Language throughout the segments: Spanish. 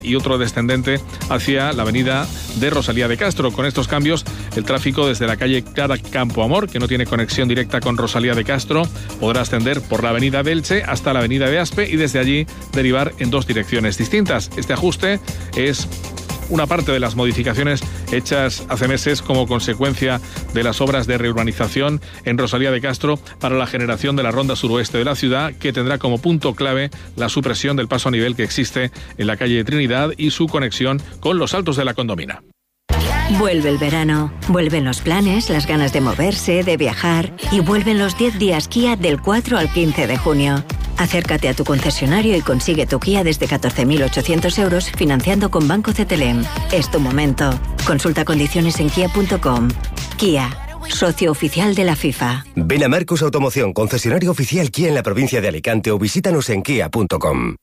y otro descendente hacia la avenida de Rosalía de Castro. Con estos cambios, el tráfico desde la calle Clara Campo Amor, que no tiene conexión directa con Rosalía de Castro, podrá ascender por la avenida de Elche hasta la avenida de Aspe y desde allí derivar en dos direcciones distintas. Este ajuste es una parte de las modificaciones hechas hace meses como consecuencia de las obras de reurbanización en Rosalía de Castro para la generación de la ronda suroeste de la ciudad, que tendrá como punto clave la supresión del paso a nivel que existe en la calle Trinidad y su conexión con los Altos de la Condomina. Vuelve el verano, vuelven los planes, las ganas de moverse, de viajar y vuelven los 10 días Kia del 4 al 15 de junio. Acércate a tu concesionario y consigue tu Kia desde 14.800 euros financiando con Banco CTLM. Es tu momento. Consulta condiciones en kia.com. Kia, socio oficial de la FIFA. Ven a Marcos Automoción, concesionario oficial Kia en la provincia de Alicante o visítanos en kia.com.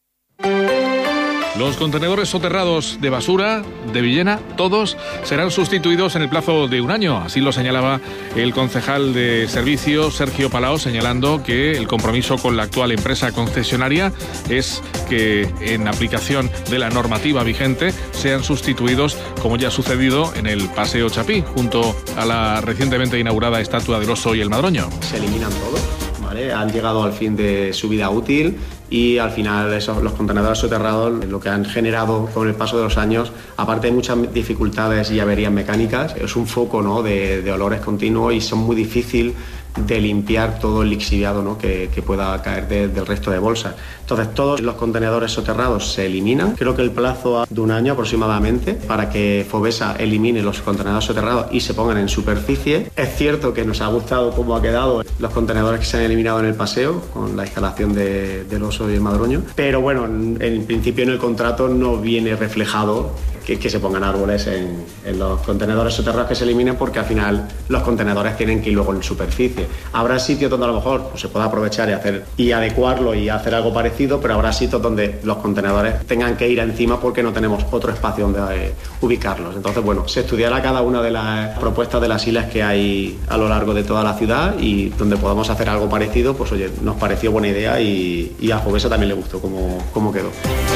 Los contenedores soterrados de basura de Villena, todos serán sustituidos en el plazo de un año. Así lo señalaba el concejal de servicios, Sergio Palao, señalando que el compromiso con la actual empresa concesionaria es que, en aplicación de la normativa vigente, sean sustituidos, como ya ha sucedido en el Paseo Chapí, junto a la recientemente inaugurada estatua del oso y el madroño. Se eliminan todos, ¿vale? Han llegado al fin de su vida útil y al final los contenedores soterrados, lo que han generado con el paso de los años, aparte de muchas dificultades y averías mecánicas, es un foco, ¿no?, de olores continuos y son muy difíciles de limpiar todo el lixiviado, ¿no?, que pueda caer del resto de bolsas. Entonces todos los contenedores soterrados se eliminan. Creo que el plazo de un año aproximadamente para que Fovesa elimine los contenedores soterrados y se pongan en superficie. Es cierto que nos ha gustado cómo ha quedado los contenedores que se han eliminado en el paseo con la instalación del oso y el madroño, pero bueno, en principio en el contrato no viene reflejado que se pongan árboles en los contenedores soterrados que se eliminen, porque al final los contenedores tienen que ir luego en superficie. Habrá sitios donde a lo mejor se pueda aprovechar y adecuarlo y hacer algo parecido, pero habrá sitios donde los contenedores tengan que ir encima porque no tenemos otro espacio donde ubicarlos. Entonces, bueno, se estudiará cada una de las propuestas de las islas que hay a lo largo de toda la ciudad y donde podamos hacer algo parecido, pues oye, nos pareció buena idea y a Fovesa también le gustó cómo quedó.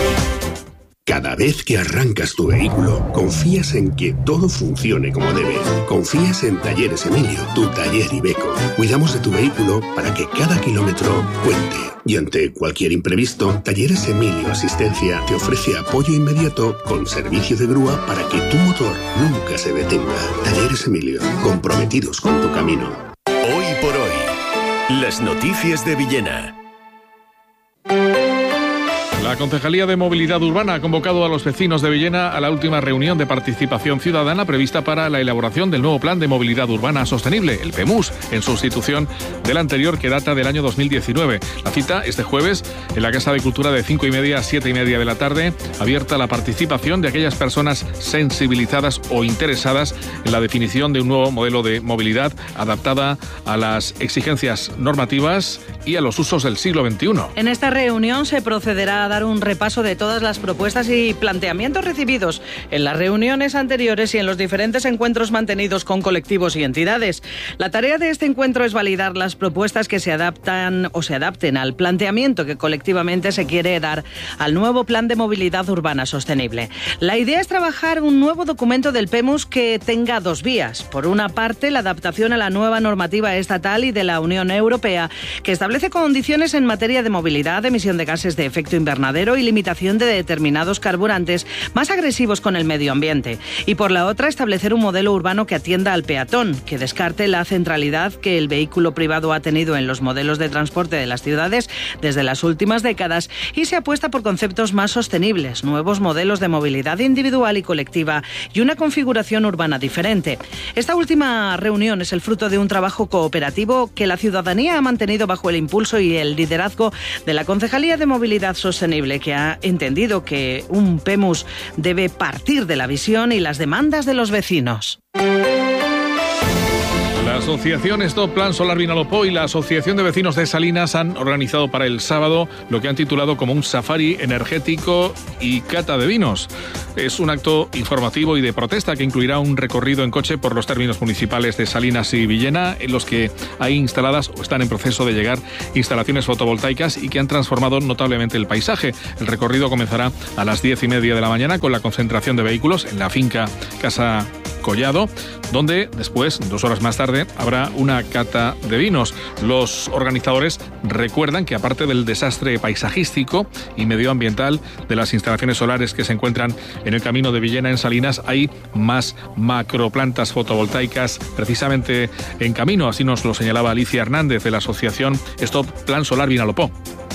Cada vez que arrancas tu vehículo, confías en que todo funcione como debe. Confías en Talleres Emilio, tu taller Iveco. Cuidamos de tu vehículo para que cada kilómetro cuente. Y ante cualquier imprevisto, Talleres Emilio Asistencia te ofrece apoyo inmediato con servicio de grúa para que tu motor nunca se detenga. Talleres Emilio, comprometidos con tu camino. Hoy por hoy, las noticias de Villena. La Concejalía de Movilidad Urbana ha convocado a los vecinos de Villena a la última reunión de participación ciudadana prevista para la elaboración del nuevo Plan de Movilidad Urbana Sostenible, el PEMUS, en sustitución del anterior que data del año 2019. La cita este jueves en la Casa de Cultura de 5:30 a 7:30 de la tarde, abierta a la participación de aquellas personas sensibilizadas o interesadas en la definición de un nuevo modelo de movilidad adaptada a las exigencias normativas y a los usos del siglo XXI. En esta reunión se procederá a dar un repaso de todas las propuestas y planteamientos recibidos en las reuniones anteriores y en los diferentes encuentros mantenidos con colectivos y entidades. La tarea de este encuentro es validar las propuestas que se adaptan o se adapten al planteamiento que colectivamente se quiere dar al nuevo Plan de Movilidad Urbana Sostenible. La idea es trabajar un nuevo documento del PEMUS que tenga dos vías. Por una parte, la adaptación a la nueva normativa estatal y de la Unión Europea, que establece condiciones en materia de movilidad, emisión de gases de efecto invernadero y limitación de determinados carburantes más agresivos con el medio ambiente. Y por la otra, establecer un modelo urbano que atienda al peatón, que descarte la centralidad que el vehículo privado ha tenido en los modelos de transporte de las ciudades desde las últimas décadas y se apuesta por conceptos más sostenibles, nuevos modelos de movilidad individual y colectiva y una configuración urbana diferente. Esta última reunión es el fruto de un trabajo cooperativo que la ciudadanía ha mantenido bajo el impulso y el liderazgo de la Concejalía de Movilidad Sostenible, que ha entendido que un PEMUS debe partir de la visión y las demandas de los vecinos. La La asociación Stop Plan Solar Vinalopó y la Asociación de Vecinos de Salinas han organizado para el sábado lo que han titulado como un safari energético y cata de vinos. Es un acto informativo y de protesta que incluirá un recorrido en coche por los términos municipales de Salinas y Villena, en los que hay instaladas o están en proceso de llegar instalaciones fotovoltaicas y que han transformado notablemente el paisaje. El recorrido comenzará a las 10:30 de la mañana con la concentración de vehículos en la finca Casa Collado, donde después, 2 horas más tarde, habrá una cata de vinos. Los organizadores recuerdan que aparte del desastre paisajístico y medioambiental de las instalaciones solares que se encuentran en el camino de Villena en Salinas, hay más macroplantas fotovoltaicas precisamente en camino. Así nos lo señalaba Alicia Hernández de la asociación Stop Plan Solar Vinalopó.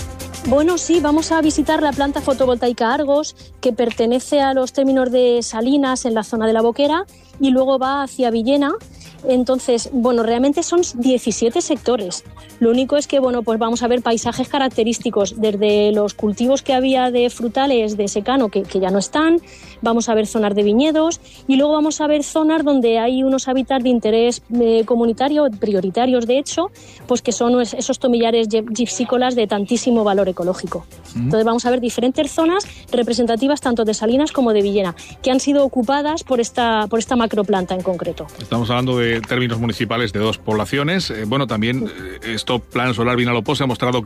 Bueno, sí, vamos a visitar la planta fotovoltaica Argos, que pertenece a los términos de Salinas en la zona de la Boquera, y luego va hacia Villena. Entonces, bueno, realmente son 17 sectores. Lo único es que, bueno, pues vamos a ver paisajes característicos, desde los cultivos que había de frutales de secano, que ya no están, vamos a ver zonas de viñedos, y luego vamos a ver zonas donde hay unos hábitats de interés comunitario, prioritarios de hecho, pues que son esos tomillares gipsícolas de tantísimo valor ecológico. Entonces vamos a ver diferentes zonas representativas tanto de Salinas como de Villena, que han sido ocupadas por esta macroplanta en concreto. Estamos hablando de términos municipales de 2 poblaciones. Bueno, también Stop Plan Solar Vinalopó se ha mostrado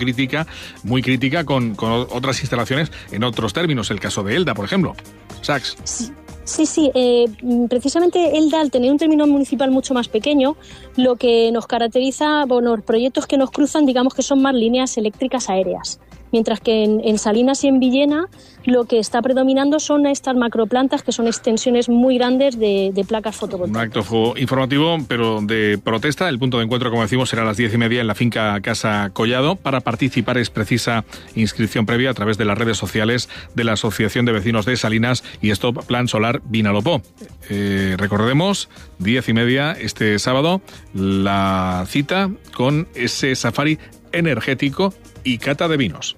muy crítica con otras instalaciones en otros términos. El caso de Elda, por ejemplo. Sachs. Sí. Precisamente Elda, al tener un término municipal mucho más pequeño, lo que nos caracteriza, bueno, los proyectos que nos cruzan, digamos que son más líneas eléctricas aéreas. Mientras que en Salinas y en Villena lo que está predominando son estas macroplantas, que son extensiones muy grandes de placas fotovoltaicas. Un acto informativo, pero de protesta. El punto de encuentro, como decimos, será a las 10:30 en la finca Casa Collado. Para participar es precisa inscripción previa a través de las redes sociales de la Asociación de Vecinos de Salinas y Stop Plan Solar Vinalopó. Recordemos, 10:30 este sábado, la cita con ese safari energético y cata de vinos.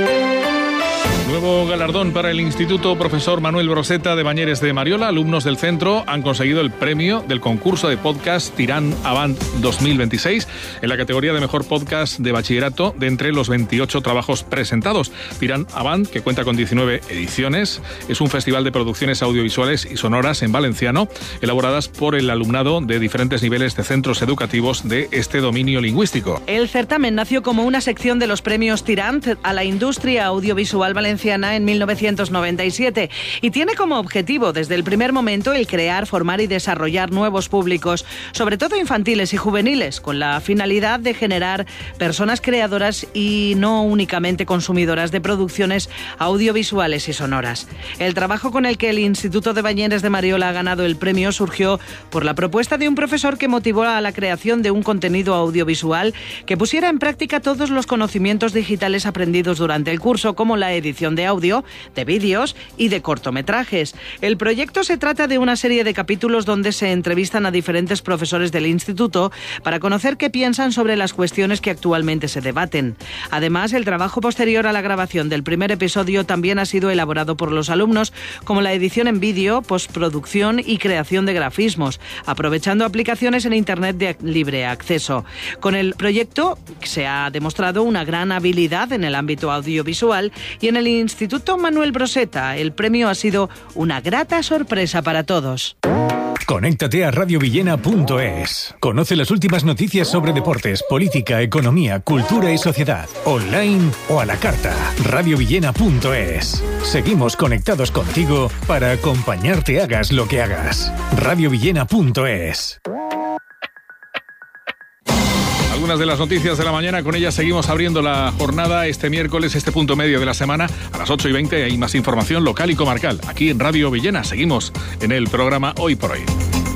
Nuevo galardón para el Instituto Profesor Manuel Broseta de Bañeres de Mariola. Alumnos del centro han conseguido el premio del concurso de podcast Tirán Avant 2026 en la categoría de mejor podcast de bachillerato de entre los 28 trabajos presentados. Tirán Avant, que cuenta con 19 ediciones, es un festival de producciones audiovisuales y sonoras en valenciano, elaboradas por el alumnado de diferentes niveles de centros educativos de este dominio lingüístico. El certamen nació como una sección de los premios Tirant a la industria audiovisual valenciana en 1997 y tiene como objetivo desde el primer momento el crear, formar y desarrollar nuevos públicos, sobre todo infantiles y juveniles, con la finalidad de generar personas creadoras y no únicamente consumidoras de producciones audiovisuales y sonoras. El trabajo con el que el Instituto de Bañeres de Mariola ha ganado el premio surgió por la propuesta de un profesor que motivó a la creación de un contenido audiovisual que pusiera en práctica todos los conocimientos digitales aprendidos durante el curso, como la edición de audio, de vídeos y de cortometrajes. El proyecto se trata de una serie de capítulos donde se entrevistan a diferentes profesores del instituto para conocer qué piensan sobre las cuestiones que actualmente se debaten. Además, el trabajo posterior a la grabación del primer episodio también ha sido elaborado por los alumnos, como la edición en vídeo, postproducción y creación de grafismos, aprovechando aplicaciones en Internet de libre acceso. Con el proyecto se ha demostrado una gran habilidad en el ámbito audiovisual y en el Instituto Manuel Broseta el premio ha sido una grata sorpresa para todos. Conéctate a radiovillena.es. Conoce las últimas noticias sobre deportes, política, economía, cultura y sociedad. Online o a la carta. radiovillena.es. Seguimos conectados contigo para acompañarte hagas lo que hagas. radiovillena.es. Algunas de las noticias de la mañana, con ellas seguimos abriendo la jornada este miércoles, este punto medio de la semana. A las 8:20 hay más información local y comarcal. Aquí en Radio Villena seguimos en el programa Hoy por Hoy.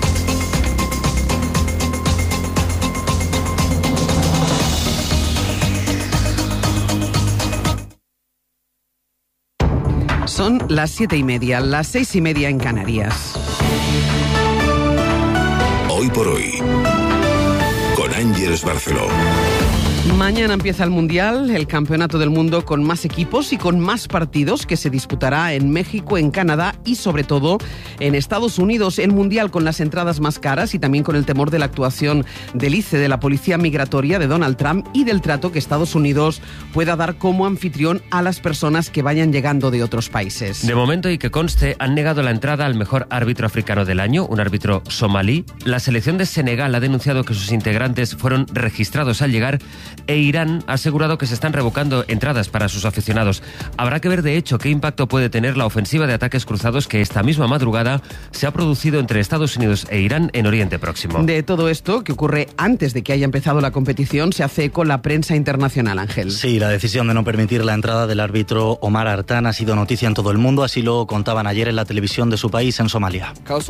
Son las 7:30, las 6:30 en Canarias. Hoy por Hoy, con Ángeles Barceló. Mañana empieza el Mundial, el Campeonato del Mundo con más equipos y con más partidos que se disputará en México, en Canadá y sobre todo en Estados Unidos. El Mundial con las entradas más caras y también con el temor de la actuación del ICE, de la Policía Migratoria de Donald Trump y del trato que Estados Unidos pueda dar como anfitrión a las personas que vayan llegando de otros países. De momento, y que conste, han negado la entrada al mejor árbitro africano del año, un árbitro somalí. La selección de Senegal ha denunciado que sus integrantes fueron registrados al llegar e Irán ha asegurado que se están revocando entradas para sus aficionados. Habrá que ver, de hecho, qué impacto puede tener la ofensiva de ataques cruzados que esta misma madrugada se ha producido entre Estados Unidos e Irán en Oriente Próximo. De todo esto, que ocurre antes de que haya empezado la competición, se hace eco la prensa internacional, Ángel. Sí, la decisión de no permitir la entrada del árbitro Omar Artan ha sido noticia en todo el mundo, así lo contaban ayer en la televisión de su país, en Somalia.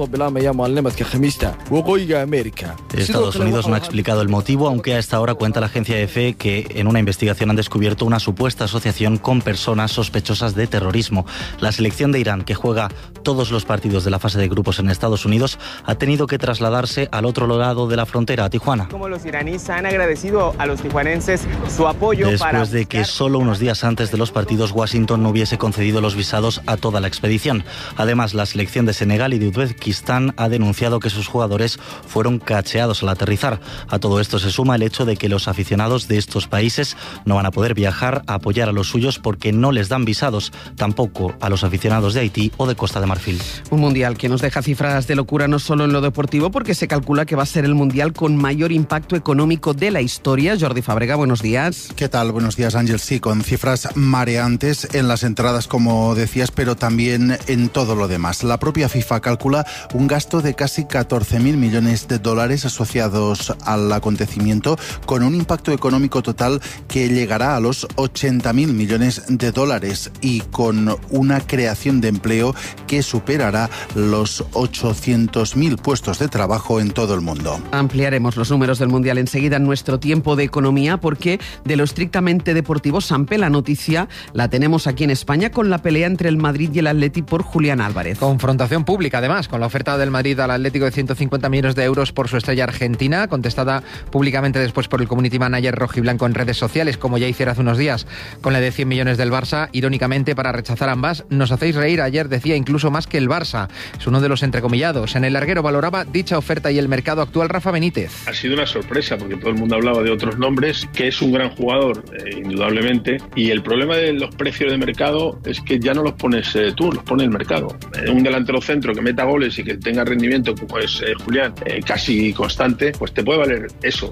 Estados Unidos no ha explicado el motivo, aunque a esta hora cuenta la agencia EFE que en una investigación han descubierto una supuesta asociación con personas sospechosas de terrorismo. La selección de Irán, que juega todos los partidos de la fase de grupos en Estados Unidos, ha tenido que trasladarse al otro lado de la frontera, a Tijuana. Como los iraníes han agradecido a los tijuanenses su apoyo después de que solo unos días antes de los partidos Washington no hubiese concedido los visados a toda la expedición. Además, la selección de Senegal y de Uzbekistán ha denunciado que sus jugadores fueron cacheados al aterrizar. A todo esto se suma el hecho de que los aficionados de estos países no van a poder viajar a apoyar a los suyos porque no les dan visados, tampoco a los aficionados de Haití o de Costa de Marfil. Un mundial que nos deja cifras de locura no solo en lo deportivo, porque se calcula que va a ser el mundial con mayor impacto económico de la historia. Jordi Fábrega, buenos días. ¿Qué tal? Buenos días, Ángel. Sí, con cifras mareantes en las entradas, como decías, pero también en todo lo demás. La propia FIFA calcula un gasto de casi 14.000 millones de dólares asociados al acontecimiento, con un impacto económico total que llegará a los 80.000 millones de dólares y con una creación de empleo que superará los 800.000 puestos de trabajo en todo el mundo. Ampliaremos los números del Mundial enseguida en nuestro tiempo de economía, porque de lo estrictamente deportivo, Sampe, la noticia la tenemos aquí en España con la pelea entre el Madrid y el Atleti por Julián Álvarez. Confrontación pública, además, con la oferta del Madrid al Atlético de 150 millones de euros por su estrella argentina, contestada públicamente después por el community manager rojiblanco en redes sociales, como ya hiciera hace unos días con la de 100 millones del Barça. Irónicamente, para rechazar ambas, nos hacéis reír. Ayer decía incluso más que el Barça. Es uno de los entrecomillados. En el larguero valoraba dicha oferta y el mercado actual Rafa Benítez. Ha sido una sorpresa porque todo el mundo hablaba de otros nombres, que es un gran jugador, indudablemente, y el problema de los precios de mercado es que ya no los pones tú, los pone el mercado. Un delantero centro que meta goles y que tenga rendimiento como es Julián, casi constante, pues te puede valer eso.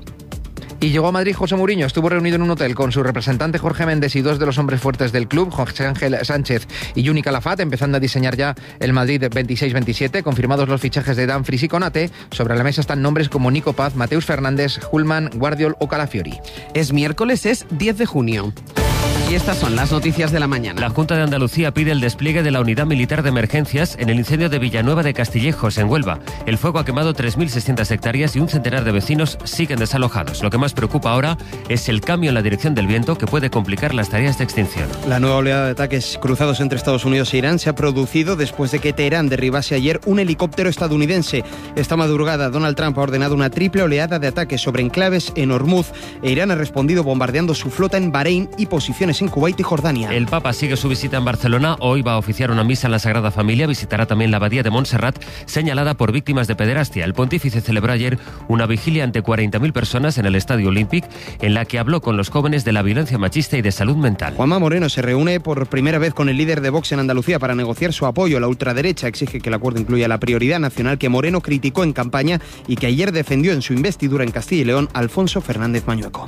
Y llegó a Madrid José Mourinho. Estuvo reunido en un hotel con su representante Jorge Méndez y dos de los hombres fuertes del club, José Ángel Sánchez y Juni Calafat, empezando a diseñar ya el Madrid 26-27. Confirmados los fichajes de Dumfries y Konate, sobre la mesa están nombres como Nico Paz, Mateus Fernández, Hullman, Guardiol o Calafiori. Es miércoles, es 10 de junio. Y estas son las noticias de la mañana. La Junta de Andalucía pide el despliegue de la Unidad Militar de Emergencias en el incendio de Villanueva de Castillejos, en Huelva. El fuego ha quemado 3.600 hectáreas y un centenar de vecinos siguen desalojados. Lo que más preocupa ahora es el cambio en la dirección del viento, que puede complicar las tareas de extinción. La nueva oleada de ataques cruzados entre Estados Unidos e Irán se ha producido después de que Teherán derribase ayer un helicóptero estadounidense. Esta madrugada, Donald Trump ha ordenado una triple oleada de ataques sobre enclaves en Hormuz e Irán ha respondido bombardeando su flota en Bahrein y posiciones en Kuwait y Jordania. El Papa sigue su visita en Barcelona. Hoy va a oficiar una misa en la Sagrada Familia. Visitará también la abadía de Montserrat, señalada por víctimas de pederastia. El pontífice celebró ayer una vigilia ante 40.000 personas en el Estadio Olímpic, en la que habló con los jóvenes de la violencia machista y de salud mental. Juanma Moreno se reúne por primera vez con el líder de Vox en Andalucía para negociar su apoyo. La ultraderecha exige que el acuerdo incluya la prioridad nacional que Moreno criticó en campaña y que ayer defendió en su investidura en Castilla y León Alfonso Fernández Mañueco.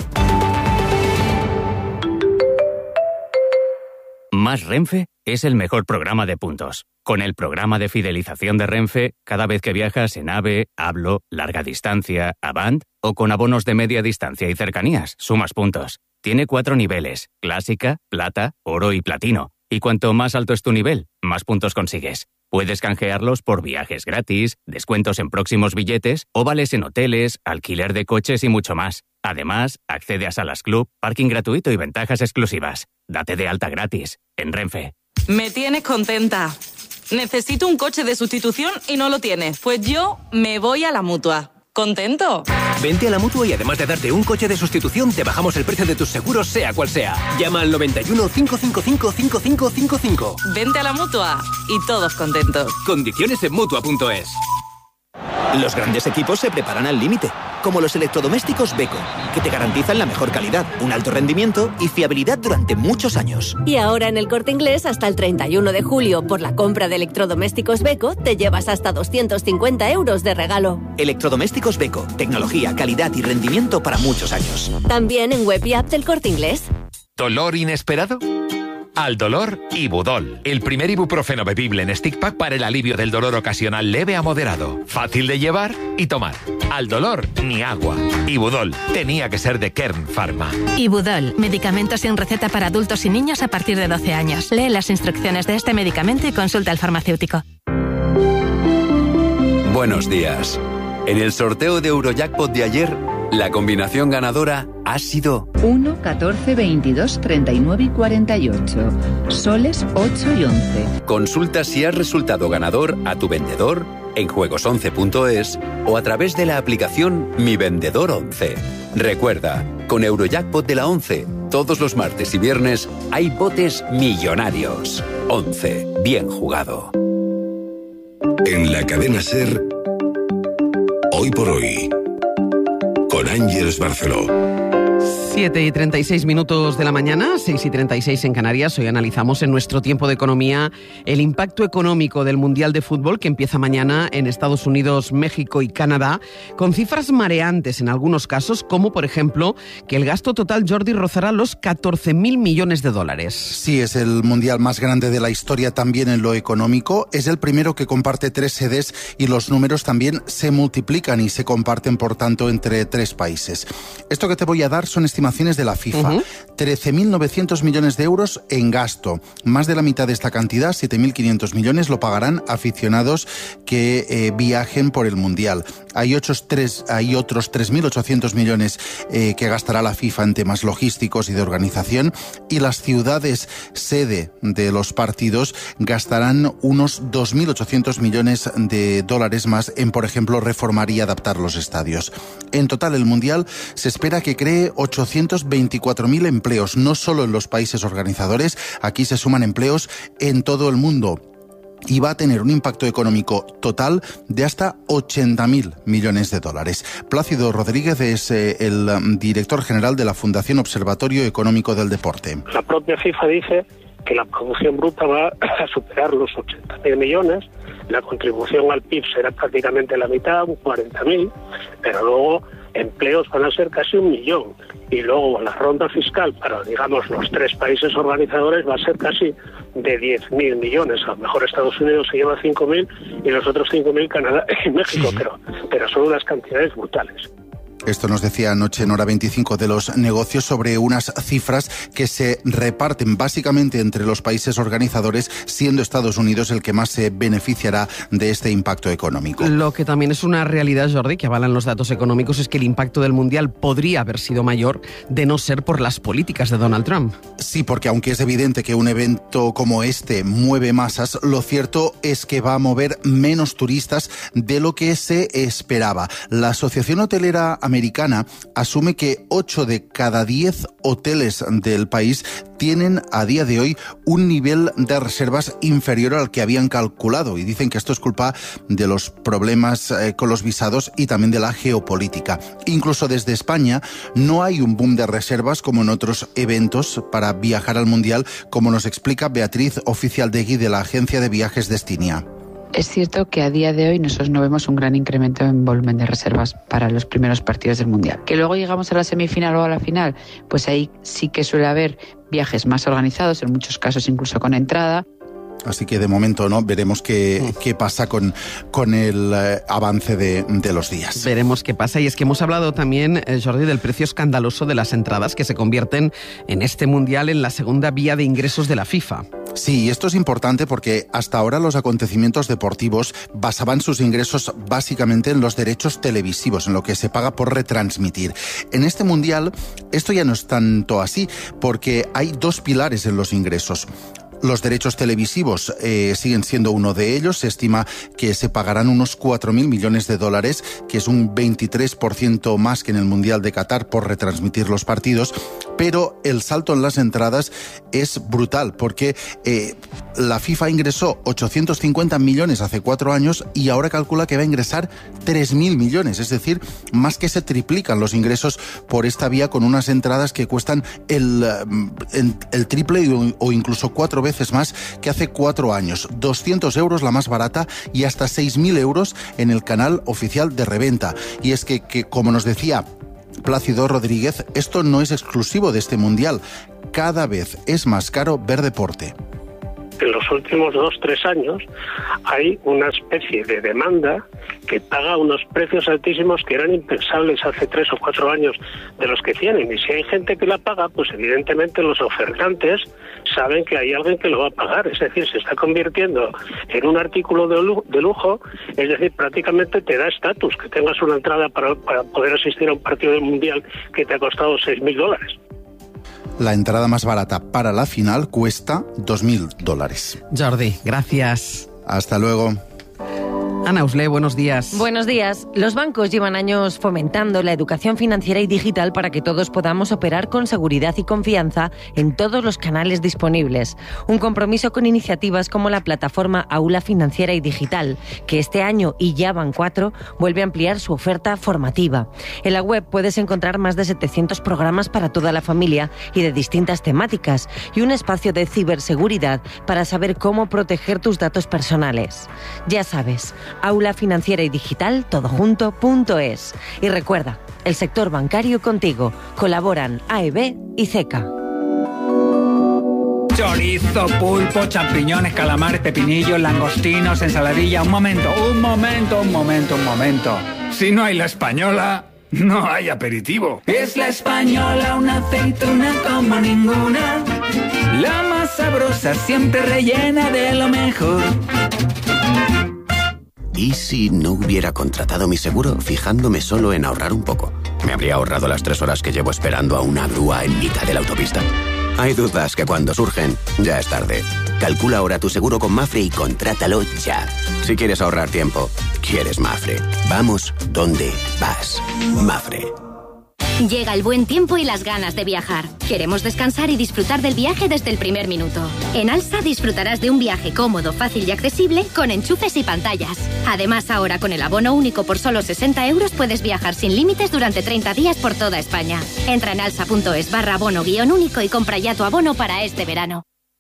Más Renfe es el mejor programa de puntos. Con el programa de fidelización de Renfe, cada vez que viajas en AVE, Hablo, Larga Distancia, Avant o con abonos de media distancia y cercanías, sumas puntos. Tiene 4 niveles: Clásica, Plata, Oro y Platino. Y cuanto más alto es tu nivel, más puntos consigues. Puedes canjearlos por viajes gratis, descuentos en próximos billetes o vales en hoteles, alquiler de coches y mucho más. Además, accede a salas club, parking gratuito y ventajas exclusivas. Date de alta gratis en Renfe. Me tienes contenta. Necesito un coche de sustitución y no lo tienes. Pues yo me voy a la Mutua. ¿Contento? Vente a la Mutua y además de darte un coche de sustitución, te bajamos el precio de tus seguros, sea cual sea. Llama al 91 555 5555. Vente a la Mutua y todos contentos. Condiciones en Mutua.es. Los grandes equipos se preparan al límite, como los electrodomésticos Beko, que te garantizan la mejor calidad, un alto rendimiento y fiabilidad durante muchos años. Y ahora en El Corte Inglés, hasta el 31 de julio, por la compra de electrodomésticos Beko, te llevas hasta 250 euros de regalo. Electrodomésticos Beko, tecnología, calidad y rendimiento para muchos años. También en web y app del Corte Inglés. ¿Dolor inesperado? Al dolor, Ibudol, el primer ibuprofeno bebible en stick pack para el alivio del dolor ocasional leve a moderado. Fácil de llevar y tomar. Al dolor, ni agua. Ibudol, tenía que ser de Kern Pharma. Ibudol, medicamento sin receta para adultos y niños a partir de 12 años. Lee las instrucciones de este medicamento y consulta al farmacéutico. Buenos días. En el sorteo de Eurojackpot de ayer, la combinación ganadora ha sido 1, 14, 22, 39 y 48. Soles 8 y 11. Consulta si has resultado ganador a tu vendedor en juegos11.es o a través de la aplicación Mi Vendedor 11. Recuerda, con Eurojackpot de la 11, todos los martes y viernes hay botes millonarios. 11. Bien jugado. En la cadena SER, Hoy por Hoy, con Ángeles Barceló. 7:36 de la mañana, 6:36 en Canarias. Hoy analizamos en nuestro tiempo de economía el impacto económico del Mundial de Fútbol que empieza mañana en Estados Unidos, México y Canadá, con cifras mareantes en algunos casos, como por ejemplo que el gasto total, Jordi, rozará los 14.000 millones de dólares. Sí, es el Mundial más grande de la historia también en lo económico. Es el primero que comparte 3 sedes y los números también se multiplican y se comparten, por tanto, entre 3 países. Esto que te voy a dar son estimaciones de la FIFA. 13.900 millones de euros en gasto. Más de la mitad de esta cantidad, 7.500 millones, lo pagarán aficionados que viajen por el Mundial. Hay otros 3.800 millones que gastará la FIFA en temas logísticos y de organización, y las ciudades sede de los partidos gastarán unos 2.800 millones de dólares más en, por ejemplo, reformar y adaptar los estadios. En total, el Mundial se espera que cree 824.000 empleos, no solo en los países organizadores, aquí se suman empleos en todo el mundo. Y va a tener un impacto económico total de hasta 80.000 millones de dólares. Plácido Rodríguez es el director general de la Fundación Observatorio Económico del Deporte. La propia FIFA dice que la producción bruta va a superar los 80.000 millones, la contribución al PIB será prácticamente la mitad, 40.000, pero luego empleos van a ser casi 1 millón. Y luego la ronda fiscal para, digamos, los 3 países organizadores va a ser casi de 10.000 millones. A lo mejor Estados Unidos se lleva 5.000 y los otros 5.000 Canadá y México, pero son unas cantidades brutales. Esto nos decía anoche en Hora 25 de los negocios sobre unas cifras que se reparten básicamente entre los países organizadores, siendo Estados Unidos el que más se beneficiará de este impacto económico. Lo que también es una realidad, Jordi, que avalan los datos económicos, es que el impacto del Mundial podría haber sido mayor de no ser por las políticas de Donald Trump. Sí, porque aunque es evidente que un evento como este mueve masas, lo cierto es que va a mover menos turistas de lo que se esperaba. La Asociación Hotelera Americana asume que 8 de cada 10 hoteles del país tienen a día de hoy un nivel de reservas inferior al que habían calculado, y dicen que esto es culpa de los problemas con los visados y también de la geopolítica. Incluso desde España no hay un boom de reservas como en otros eventos para viajar al Mundial, como nos explica Beatriz Oficialdegui de la agencia de viajes Destinia. Es cierto que a día de hoy nosotros no vemos un gran incremento en volumen de reservas para los primeros partidos del Mundial. Que luego llegamos a la semifinal o a la final, pues ahí sí que suele haber viajes más organizados, en muchos casos incluso con entrada. Así que de momento no veremos qué pasa con el avance de los días. Veremos qué pasa. Y es que hemos hablado también, Jordi, del precio escandaloso de las entradas que se convierten en este Mundial en la segunda vía de ingresos de la FIFA. Sí, y esto es importante porque hasta ahora los acontecimientos deportivos basaban sus ingresos básicamente en los derechos televisivos, en lo que se paga por retransmitir. En este Mundial esto ya no es tanto así, porque hay 2 pilares en los ingresos. Los derechos televisivos siguen siendo uno de ellos. Se estima que se pagarán unos 4.000 millones de dólares, que es un 23% más que en el Mundial de Qatar por retransmitir los partidos. Pero el salto en las entradas es brutal, porque la FIFA ingresó 850 millones hace 4 años y ahora calcula que va a ingresar 3.000 millones. Es decir, más que se triplican los ingresos por esta vía, con unas entradas que cuestan el triple o incluso 4 veces más que hace 4 años. 200 euros la más barata y hasta 6.000 euros en el canal oficial de reventa. Y es que como nos decía Plácido Rodríguez, esto no es exclusivo de este Mundial. Cada vez es más caro ver deporte. En los últimos 2-3 años hay una especie de demanda que paga unos precios altísimos que eran impensables hace 3 o 4 años de los que tienen. Y si hay gente que la paga, pues evidentemente los ofertantes saben que hay alguien que lo va a pagar. Es decir, se está convirtiendo en un artículo de lujo, es decir, prácticamente te da estatus que tengas una entrada para poder asistir a un partido del Mundial que te ha costado $6.000. La entrada más barata para la final cuesta $2.000. Jordi, gracias. Hasta luego. Ana Usle, buenos días. Buenos días. Los bancos llevan años fomentando la educación financiera y digital para que todos podamos operar con seguridad y confianza en todos los canales disponibles. Un compromiso con iniciativas como la plataforma Aula Financiera y Digital, que este año, y ya van 4, vuelve a ampliar su oferta formativa. En la web puedes encontrar más de 700 programas para toda la familia y de distintas temáticas, y un espacio de ciberseguridad para saber cómo proteger tus datos personales. Ya sabes, Aula Financiera y Digital, todojunto.es. Y recuerda, el sector bancario contigo. Colaboran AEB y CECA. Chorizo, pulpo, champiñones, calamares, pepinillos, langostinos, ensaladilla. Un momento. Si no hay La Española, no hay aperitivo. Es La Española, una aceituna como ninguna. La más sabrosa, siempre rellena de lo mejor. ¿Y si no hubiera contratado mi seguro fijándome solo en ahorrar un poco? Me habría ahorrado las 3 horas que llevo esperando a una grúa en mitad de la autopista. Hay dudas que cuando surgen, ya es tarde. Calcula ahora tu seguro con Mafre y contrátalo ya. Si quieres ahorrar tiempo, quieres Mafre. Vamos donde vas. Mafre. Llega el buen tiempo y las ganas de viajar. Queremos descansar y disfrutar del viaje desde el primer minuto. En Alsa disfrutarás de un viaje cómodo, fácil y accesible con enchufes y pantallas. Además, ahora con el abono único por solo 60 euros puedes viajar sin límites durante 30 días por toda España. Entra en alsa.es/abono-único y compra ya tu abono para este verano.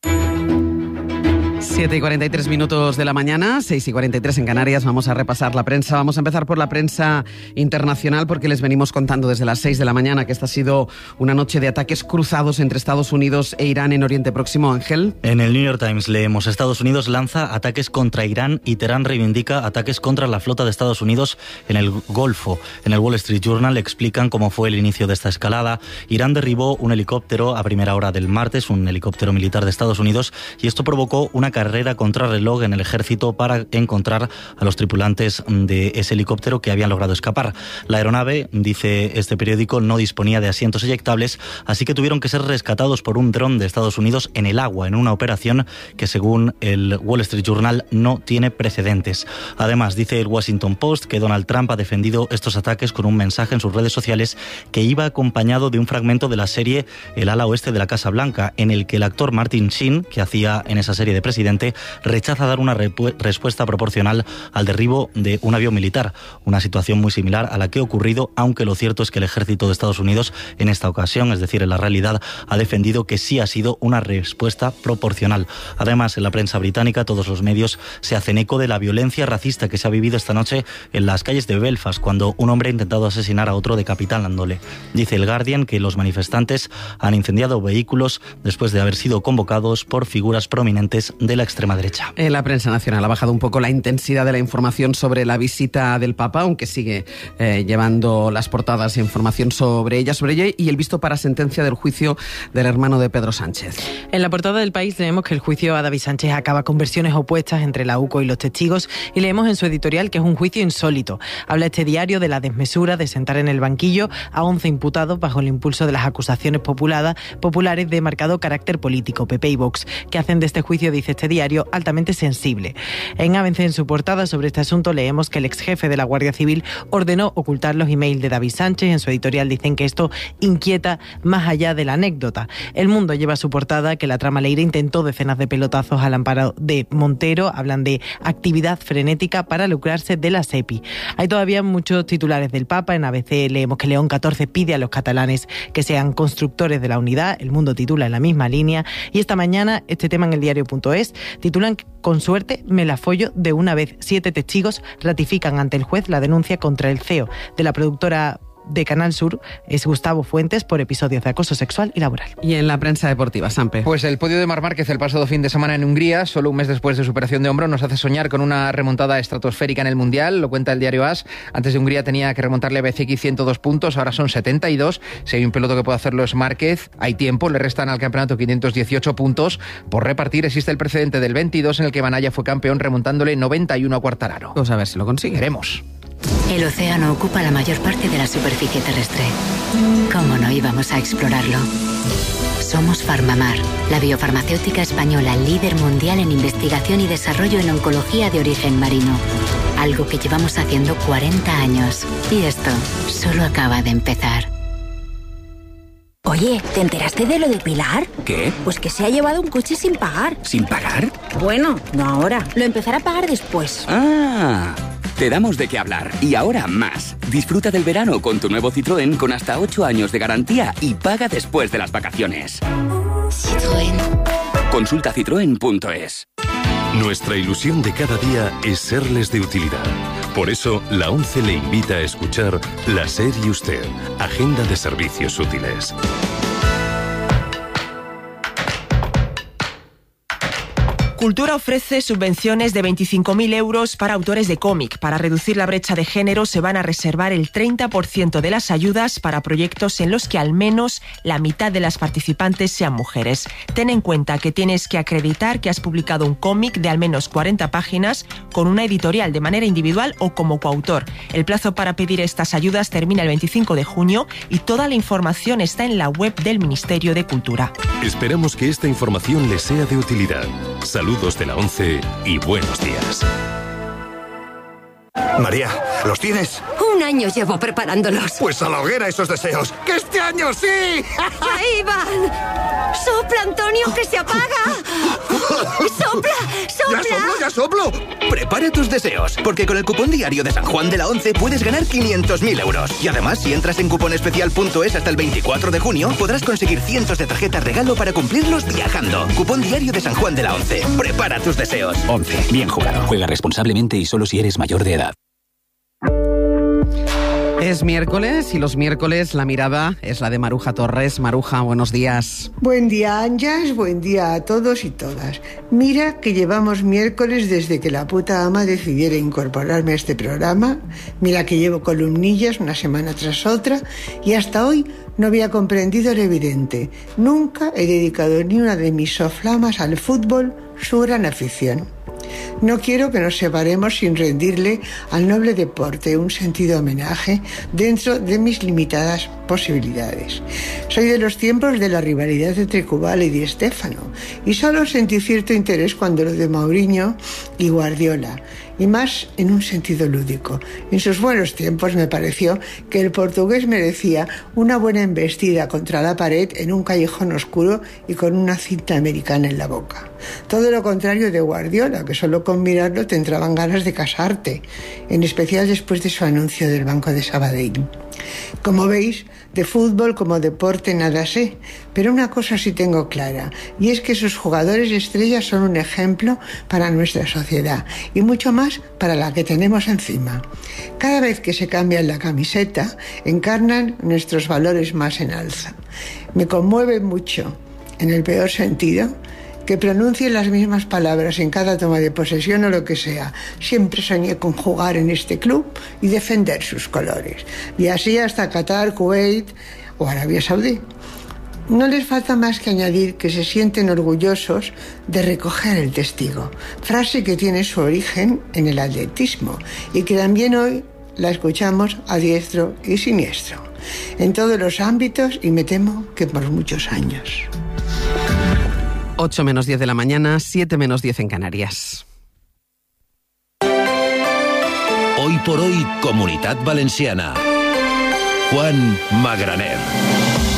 7:43 de la mañana, 6:43 en Canarias. Vamos a repasar la prensa. Vamos a empezar por la prensa internacional, porque les venimos contando desde las 6 de la mañana que esta ha sido una noche de ataques cruzados entre Estados Unidos e Irán en Oriente Próximo. Ángel. En el New York Times leemos: Estados Unidos lanza ataques contra Irán y Teherán reivindica ataques contra la flota de Estados Unidos en el Golfo. En el Wall Street Journal explican cómo fue el inicio de esta escalada. Irán derribó un helicóptero a primera hora del martes, un helicóptero militar de Estados Unidos, y esto provocó una carrera contrarreloj en el ejército para encontrar a los tripulantes de ese helicóptero que habían logrado escapar. La aeronave, dice este periódico, no disponía de asientos eyectables, así que tuvieron que ser rescatados por un dron de Estados Unidos en el agua, en una operación que, según el Wall Street Journal, no tiene precedentes. Además, dice el Washington Post que Donald Trump ha defendido estos ataques con un mensaje en sus redes sociales que iba acompañado de un fragmento de la serie El ala oeste de la Casa Blanca, en el que el actor Martin Sheen, que hacía en esa serie de presidente, rechaza dar una respuesta proporcional al derribo de un avión militar, una situación muy similar a la que ha ocurrido, aunque lo cierto es que el ejército de Estados Unidos en esta ocasión, es decir, en la realidad, ha defendido que sí ha sido una respuesta proporcional. Además, en la prensa británica, todos los medios se hacen eco de la violencia racista que se ha vivido esta noche en las calles de Belfast, cuando un hombre ha intentado asesinar a otro decapitándole. Dice el Guardian que los manifestantes han incendiado vehículos después de haber sido convocados por figuras prominentes de de la extrema derecha. En la prensa nacional ha bajado un poco la intensidad de la información sobre la visita del Papa, aunque sigue llevando las portadas e información sobre ella y el visto para sentencia del juicio del hermano de Pedro Sánchez. En la portada del País leemos que el juicio a David Sánchez acaba con versiones opuestas entre la UCO y los testigos, y leemos en su editorial que es un juicio insólito. Habla este diario de la desmesura de sentar en el banquillo a 11 imputados bajo el impulso de las acusaciones populares de marcado carácter político, PP y Vox, que hacen de este juicio, dice este diario, altamente sensible. En ABC, en su portada sobre este asunto, leemos que el ex jefe de la Guardia Civil ordenó ocultar los emails de David Sánchez. En su editorial dicen que esto inquieta más allá de la anécdota. El Mundo lleva a su portada que la trama Leire intentó decenas de pelotazos al amparo de Montero. Hablan de actividad frenética para lucrarse de la SEPI. Hay todavía muchos titulares del Papa. En ABC leemos que León XIV pide a los catalanes que sean constructores de la unidad. El Mundo titula en la misma línea. Y esta mañana, este tema en eldiario.es, titulan: con suerte me la follo de una vez. 7 testigos ratifican ante el juez la denuncia contra el CEO de la productora de Canal Sur, es Gustavo Fuentes, por episodios de acoso sexual y laboral. Y en la prensa deportiva, Sampe. Pues el podio de Marc Márquez el pasado fin de semana en Hungría, solo un mes después de su operación de hombro, nos hace soñar con una remontada estratosférica en el Mundial. Lo cuenta el diario AS. Antes de Hungría tenía que remontarle a BCX 102 puntos, ahora son 72. Si hay un piloto que puede hacerlo es Márquez. Hay tiempo, le restan al campeonato 518 puntos por repartir. Existe el precedente del 22 en el que Banaya fue campeón remontándole 91 a Quartararo. Vamos a ver si lo consigue. Veremos. El océano ocupa la mayor parte de la superficie terrestre. ¿Cómo no íbamos a explorarlo? Somos Farmamar, la biofarmacéutica española líder mundial en investigación y desarrollo en oncología de origen marino. Algo que llevamos haciendo 40 años. Y esto solo acaba de empezar. Oye, ¿te enteraste de lo de Pilar? ¿Qué? Pues que se ha llevado un coche sin pagar. ¿Sin pagar? Bueno, no ahora. Lo empezará a pagar después. ¡Ah! Te damos de qué hablar. Y ahora más. Disfruta del verano con tu nuevo Citroën con hasta 8 años de garantía y paga después de las vacaciones. Citroën. Consulta citroen.es. Nuestra ilusión de cada día es serles de utilidad. Por eso, la ONCE le invita a escuchar La SER y Usted, Agenda de Servicios Útiles. Cultura ofrece subvenciones de 25.000 euros para autores de cómic. Para reducir la brecha de género se van a reservar el 30% de las ayudas para proyectos en los que al menos la mitad de las participantes sean mujeres. Ten en cuenta que tienes que acreditar que has publicado un cómic de al menos 40 páginas con una editorial de manera individual o como coautor. El plazo para pedir estas ayudas termina el 25 de junio y toda la información está en la web del Ministerio de Cultura. Esperamos que esta información les sea de utilidad. Saludos de la ONCE y buenos días. María, ¿los tienes? Un año llevo preparándolos. Pues a la hoguera esos deseos. ¡Que este año sí! ¡Ahí van! ¡Sopla, Antonio, que se apaga! ¡Sopla, sopla! ¡Ya soplo! Prepara tus deseos, porque con el cupón diario de San Juan de la ONCE puedes ganar 500.000 euros. Y además, si entras en cuponespecial.es hasta el 24 de junio, podrás conseguir cientos de tarjetas regalo para cumplirlos viajando. Cupón diario de San Juan de la ONCE. Prepara tus deseos. ONCE. Bien jugado. Juega responsablemente y solo si eres mayor de edad. Es miércoles y los miércoles la mirada es la de Maruja Torres. Maruja, buenos días. Buen día, Anjas, buen día a todos y todas. Mira que llevamos miércoles desde que la puta ama decidiera incorporarme a este programa. Mira que llevo columnillas una semana tras otra y hasta hoy no había comprendido lo evidente. Nunca he dedicado ni una de mis soflamas al fútbol, su gran afición. No quiero que nos separemos sin rendirle al noble deporte un sentido homenaje dentro de mis limitadas posibilidades. Soy de los tiempos de la rivalidad entre Kubala y Di Stéfano y solo sentí cierto interés cuando lo de Mourinho y Guardiola, y más en un sentido lúdico. En sus buenos tiempos me pareció que el portugués merecía una buena embestida contra la pared en un callejón oscuro y con una cinta americana en la boca. Todo lo contrario de Guardiola, que solo con mirarlo te entraban ganas de casarte, en especial después de su anuncio del Banco de Sabadell. Como veis, de fútbol como deporte nada sé, pero una cosa sí tengo clara, y es que sus jugadores estrellas son un ejemplo para nuestra sociedad, y mucho más para la que tenemos encima. Cada vez que se cambian la camiseta, encarnan nuestros valores más en alza. Me conmueve mucho, en el peor sentido, que pronuncie las mismas palabras en cada toma de posesión o lo que sea. Siempre soñé con jugar en este club y defender sus colores. Y así hasta Qatar, Kuwait o Arabia Saudí. No les falta más que añadir que se sienten orgullosos de recoger el testigo, frase que tiene su origen en el atletismo y que también hoy la escuchamos a diestro y siniestro, en todos los ámbitos y me temo que por muchos años. 8 menos 10 de la mañana, 7 menos 10 en Canarias. Hoy por hoy, Comunitat Valenciana. Juan Magraner.